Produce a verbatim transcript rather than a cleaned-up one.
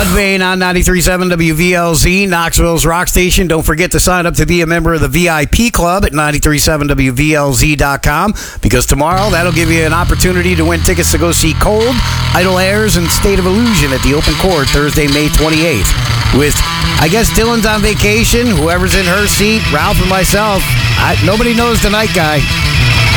Mudvayne on ninety-three point seven W V L Z, Knoxville's rock station. Don't forget to sign up to be a member of the V I P club at ninety-three point seven W V L Z dot com, because tomorrow that'll give you an opportunity to win tickets to go see Cold, Idle Airs, and State of Illusion at the Open Court Thursday, May twenty-eighth. With, I guess, Dylan's on vacation, whoever's in her seat, Ralph and myself, I, nobody knows the night guy.